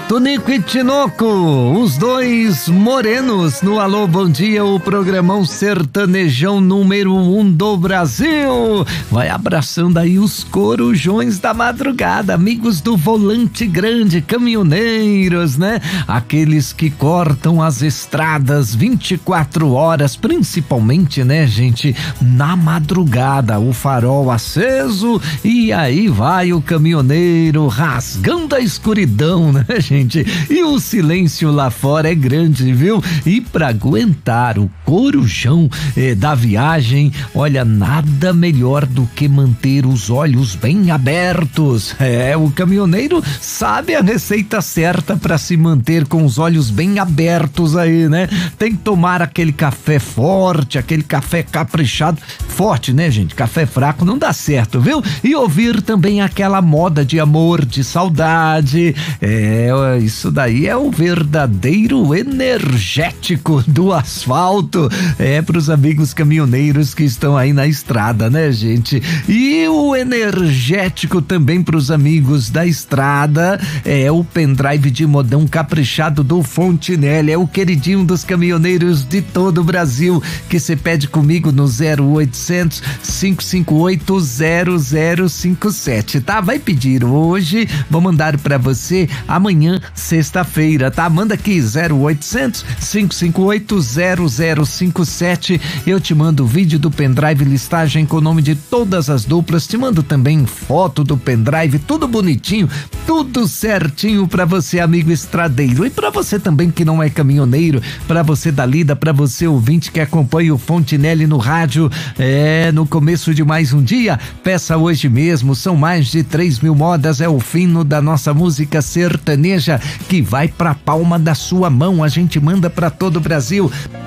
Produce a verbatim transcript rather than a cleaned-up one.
Tonico e Tinoco, os dois morenos no Alô Bom Dia, o programão sertanejão número um do Brasil. Vai abraçando aí os corujões da madrugada, amigos do volante grande, caminhoneiros, né? Aqueles que cortam as estradas vinte e quatro horas, principalmente, né, gente, na madrugada, o farol aceso e aí vai o caminhoneiro rasgando a escuridão, né, gente? E o silêncio lá fora é grande, viu? E pra aguentar o corujão eh, da viagem, olha, nada melhor do que manter os olhos bem abertos. É, o caminhoneiro sabe a receita certa para se manter com os olhos bem abertos aí, né? Tem que tomar aquele café forte, aquele café caprichado, forte, né, gente? Café fraco não dá certo, viu? E ouvir também aquela moda de amor, de saudade. É, isso daí é o verdadeiro energético do asfalto. É pros amigos caminhoneiros que estão aí na estrada, né, gente? E o energético também pros amigos da estrada é o pendrive de modão caprichado do Fontinelli. É o queridinho dos caminhoneiros de todo o Brasil, que você pede comigo no zero oitocentos, cinco cinco oito, zero zero cinco sete, tá? Vai pedir hoje, vou mandar pra você amanhã, sexta-feira, tá? Manda aqui zero oitocentos, cinco cinco oito, zero zero cinco sete. Eu te mando o vídeo do pendrive, listagem com o nome de todas as duplas, te mando também foto do pendrive, tudo bonitinho, tudo certinho pra você, amigo estradeiro, e pra você também que não é caminhoneiro, pra você da lida, pra você ouvinte que acompanha o Fontinelli no rádio, é, no começo de mais um dia, peça hoje mesmo, são mais de três mil modas, é o fino da nossa música sertaneja que vai pra palma da sua mão, a gente manda pra todo o Brasil.